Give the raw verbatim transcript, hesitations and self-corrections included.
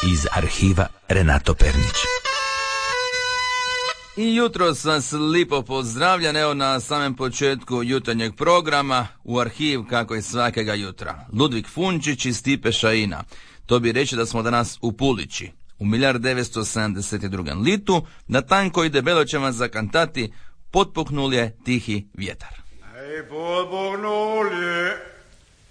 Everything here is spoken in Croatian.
iz arhiva Renato Pernić. I jutro vas lipo pozdravljan, evo na samom početku jutarnjeg programa u arhiv kako i svakega jutra. Ludvik Funčić i Stipe Šajina. To bi reći da smo danas u Pulići. U milijard devetsto sedamdeset druge litu, na tanko i debelo će vas zakantati Potpuknul je tihi vjetar. Hej, potpuknul je